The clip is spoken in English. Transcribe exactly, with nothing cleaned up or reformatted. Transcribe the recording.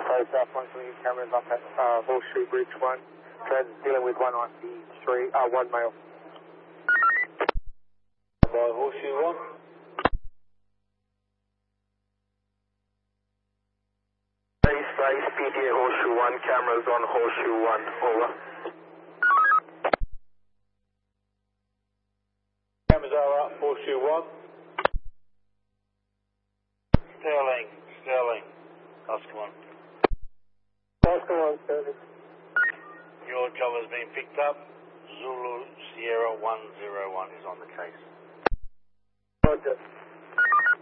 Sorry, South one, so you cameras up at uh, Horseshoe Bridge one. Trans dealing with one on the street, uh, one male. By Horseshoe one. Base, base, P D A Horseshoe one, cameras on Horseshoe one, over. Cameras are up, Horseshoe one. Sterling, Sterling, Oscar one. Oscar one, Sterling. Your job has been picked up. Zulu Sierra one zero one is on the case. Roger.